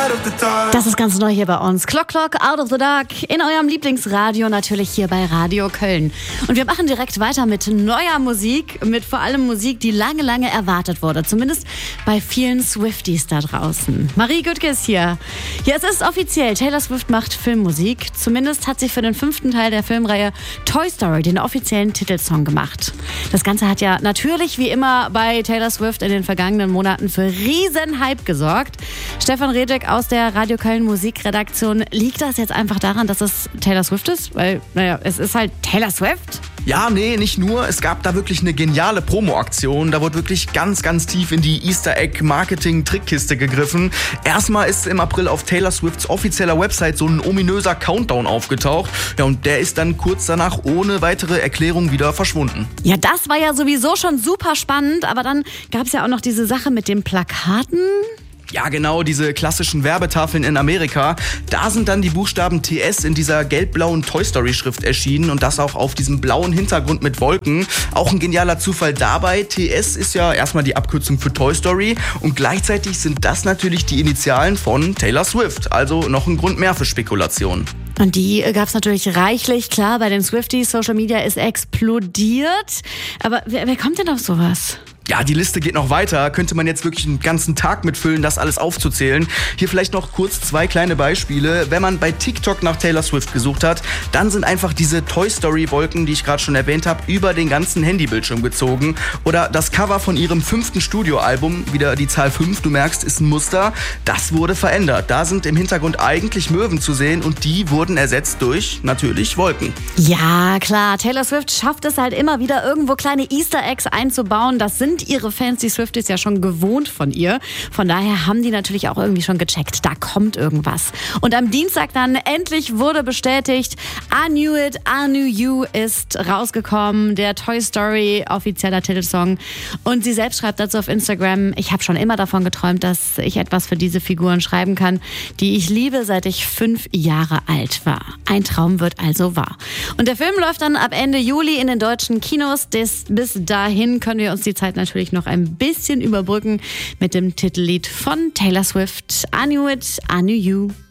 Das ist ganz neu hier bei uns. Clock, Out of the Dark in eurem Lieblingsradio, natürlich hier bei Radio Köln. Und wir machen direkt weiter mit neuer Musik, mit vor allem Musik, die lange, lange erwartet wurde. Zumindest bei vielen Swifties da draußen. Marie Güttke ist hier. Ja, es ist offiziell. Taylor Swift macht Filmmusik. Zumindest hat sie für den 5. Teil der Filmreihe Toy Story den offiziellen Titelsong gemacht. Das Ganze hat ja natürlich wie immer bei Taylor Swift in den vergangenen Monaten für riesen Hype gesorgt. Stefan Redek aus der Radio Köln Musikredaktion. Liegt das jetzt einfach daran, dass es Taylor Swift ist? Weil, es ist halt Taylor Swift. Ja, nee, nicht nur. Es gab da wirklich eine geniale Promo-Aktion. Da wurde wirklich ganz, ganz tief in die Easter-Egg-Marketing-Trickkiste gegriffen. Erstmal ist im April auf Taylor Swifts offizieller Website so ein ominöser Countdown aufgetaucht. Ja, und der ist dann kurz danach ohne weitere Erklärung wieder verschwunden. Ja, das war ja sowieso schon super spannend. Aber dann gab es ja auch noch diese Sache mit den Plakaten. Ja, genau, diese klassischen Werbetafeln in Amerika. Da sind dann die Buchstaben TS in dieser gelb-blauen Toy-Story-Schrift erschienen und das auch auf diesem blauen Hintergrund mit Wolken. Auch ein genialer Zufall dabei. TS ist ja erstmal die Abkürzung für Toy Story und gleichzeitig sind das natürlich die Initialen von Taylor Swift. Also noch ein Grund mehr für Spekulationen. Und die gab es natürlich reichlich. Klar, bei den Swifties, Social Media ist explodiert. Aber wer kommt denn auf sowas? Ja, die Liste geht noch weiter. Könnte man jetzt wirklich einen ganzen Tag mitfüllen, das alles aufzuzählen. Hier vielleicht noch kurz 2 kleine Beispiele. Wenn man bei TikTok nach Taylor Swift gesucht hat, dann sind einfach diese Toy Story Wolken, die ich gerade schon erwähnt habe, über den ganzen Handybildschirm gezogen. Oder das Cover von ihrem 5. Studioalbum, wieder die Zahl 5, du merkst, ist ein Muster. Das wurde verändert. Da sind im Hintergrund eigentlich Möwen zu sehen und die wurden ersetzt durch, natürlich, Wolken. Ja, klar. Taylor Swift schafft es halt immer wieder, irgendwo kleine Easter Eggs einzubauen. Das sind ihre Fans, die Swifties, ja schon gewohnt von ihr. Von daher haben die natürlich auch irgendwie schon gecheckt, da kommt irgendwas. Und am Dienstag dann endlich wurde bestätigt, I Knew It, I Knew You ist rausgekommen, der Toy Story offizieller Titelsong. Und sie selbst schreibt dazu auf Instagram, ich habe schon immer davon geträumt, dass ich etwas für diese Figuren schreiben kann, die ich liebe, seit ich 5 Jahre alt war. Ein Traum wird also wahr. Und der Film läuft dann ab Ende Juli in den deutschen Kinos. Bis dahin können wir uns die Zeit natürlich noch ein bisschen überbrücken mit dem Titellied von Taylor Swift, I Knew It, I Knew You.